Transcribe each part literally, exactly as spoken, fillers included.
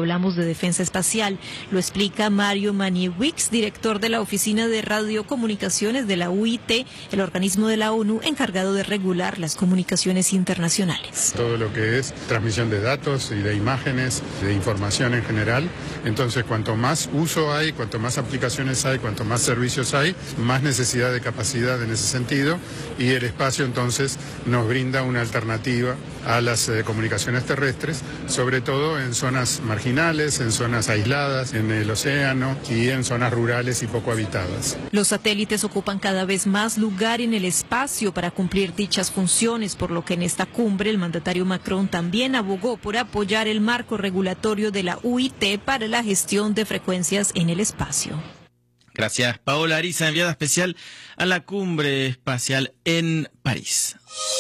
hablamos de defensa espacial. Lo explica Mario Maniewicz, director de la Oficina de Radiocomunicaciones de la U I T, el organismo de la ONU encargado de regular las comunicaciones internacionales. Todo lo que es transmisión de datos y de imágenes, de información en general. Entonces, cuanto más uso hay, cuanto más aplicaciones hay, cuanto más servicios hay, más necesidad de capacidad en ese sentido, y el espacio entonces nos brinda una alternativa a las eh, comunicaciones terrestres, sobre todo en zonas marginales, en zonas aisladas, en el océano y en zonas rurales y poco habitadas. Los satélites ocupan cada vez más lugar en el espacio para cumplir dichas funciones, por lo que en esta cumbre el mandatario Macron también abogó por apoyar el marco regulatorio de la U I T para la gestión de frecuencias en el espacio. Gracias, Paola Ariza, enviada especial a la cumbre espacial en París.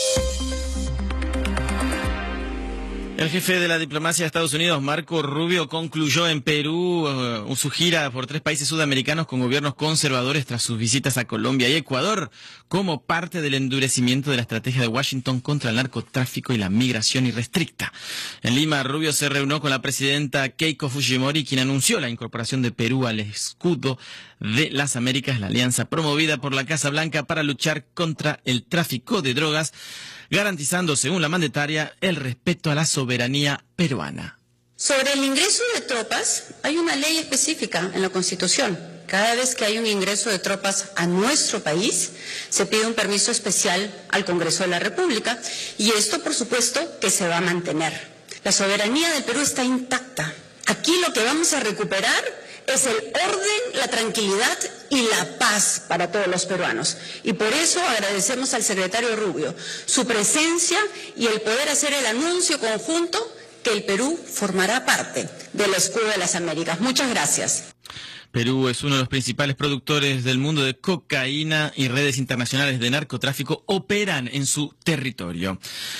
El jefe de la diplomacia de Estados Unidos, Marco Rubio, concluyó en Perú uh, su gira por tres países sudamericanos con gobiernos conservadores tras sus visitas a Colombia y Ecuador, como parte del endurecimiento de la estrategia de Washington contra el narcotráfico y la migración irrestricta. En Lima, Rubio se reunió con la presidenta Keiko Fujimori, quien anunció la incorporación de Perú al escudo de las Américas, la alianza promovida por la Casa Blanca para luchar contra el tráfico de drogas, garantizando, según la mandataria, el respeto a la soberanía peruana. Sobre el ingreso de tropas, hay una ley específica en la Constitución. Cada vez que hay un ingreso de tropas a nuestro país, se pide un permiso especial al Congreso de la República, y esto, por supuesto, que se va a mantener. La soberanía del Perú está intacta. Aquí lo que vamos a recuperar es el orden, la tranquilidad y la paz para todos los peruanos. Y por eso agradecemos al secretario Rubio su presencia y el poder hacer el anuncio conjunto que el Perú formará parte del escudo de las Américas. Muchas gracias. Perú es uno de los principales productores del mundo de cocaína, y redes internacionales de narcotráfico operan en su territorio.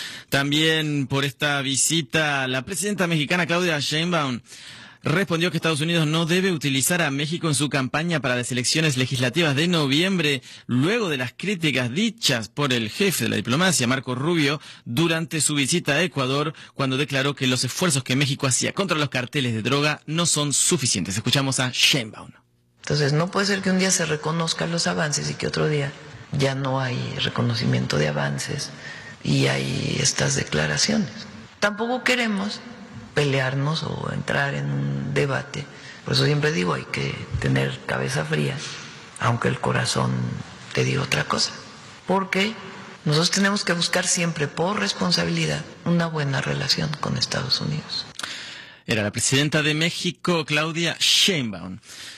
También por esta visita, la presidenta mexicana Claudia Sheinbaum respondió que Estados Unidos no debe utilizar a México en su campaña para las elecciones legislativas de noviembre, luego de las críticas dichas por el jefe de la diplomacia, Marco Rubio, durante su visita a Ecuador, cuando declaró que los esfuerzos que México hacía contra los carteles de droga no son suficientes. Escuchamos a Sheinbaum. Entonces, no puede ser que un día se reconozcan los avances y que otro día ya no hay reconocimiento de avances y hay estas declaraciones. Tampoco queremos pelearnos o entrar en un debate. Por eso siempre digo, hay que tener cabeza fría, aunque el corazón te diga otra cosa. Porque nosotros tenemos que buscar siempre, por responsabilidad, una buena relación con Estados Unidos. Era la presidenta de México, Claudia Sheinbaum.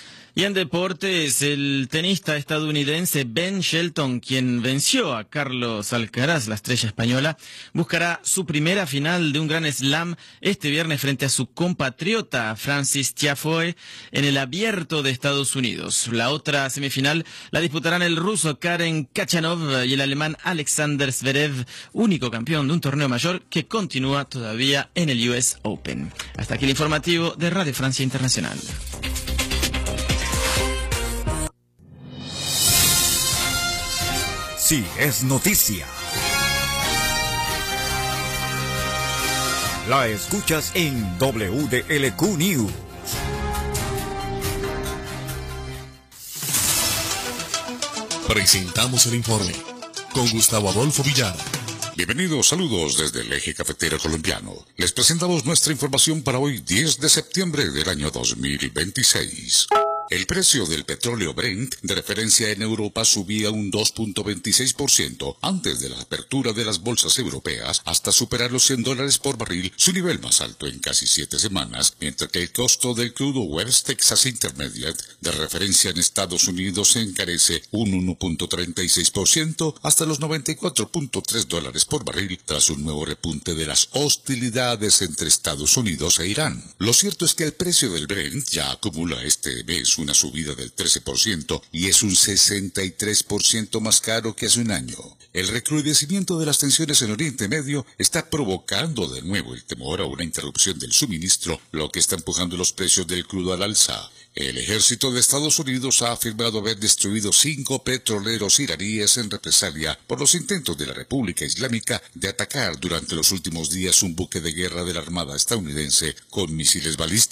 Y en deportes, el tenista estadounidense Ben Shelton, quien venció a Carlos Alcaraz, la estrella española, buscará su primera final de un Grand Slam este viernes frente a su compatriota Francis Tiafoe en el Abierto de Estados Unidos. La otra semifinal la disputarán el ruso Karen Khachanov y el alemán Alexander Zverev, único campeón de un torneo mayor que continúa todavía en el U S Open. Hasta aquí el informativo de Radio Francia Internacional. Sí, es noticia. La escuchas en W D L Q News. Presentamos el informe con Gustavo Adolfo Villar. Bienvenidos, saludos desde el eje cafetero colombiano. Les presentamos nuestra información para hoy, diez de septiembre del año dos mil veintiséis. El precio del petróleo Brent de referencia en Europa subía un dos punto veintiséis por ciento antes de la apertura de las bolsas europeas hasta superar los cien dólares por barril, su nivel más alto en casi siete semanas, mientras que el costo del crudo West Texas Intermediate de referencia en Estados Unidos se encarece un uno punto treinta y seis por ciento hasta los noventa y cuatro punto tres dólares por barril tras un nuevo repunte de las hostilidades entre Estados Unidos e Irán. Lo cierto es que el precio del Brent ya acumula este mes una subida del trece por ciento y es un sesenta y tres por ciento más caro que hace un año. El recrudecimiento de las tensiones en Oriente Medio está provocando de nuevo el temor a una interrupción del suministro, lo que está empujando los precios del crudo al alza. El ejército de Estados Unidos ha afirmado haber destruido cinco petroleros iraníes en represalia por los intentos de la República Islámica de atacar durante los últimos días un buque de guerra de la Armada estadounidense con misiles balísticos.